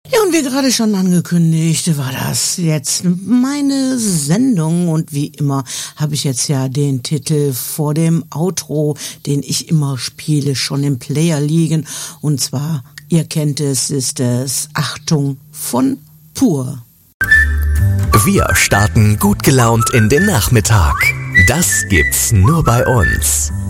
Ja, und wie gerade schon angekündigt, war das jetzt meine Sendung und wie immer habe ich jetzt ja den Titel vor dem Outro, den ich immer spiele, schon im Player liegen und zwar, ihr kennt es, ist es Achtung von Pur. Wir starten gut gelaunt in den Nachmittag. Das gibt's nur bei uns.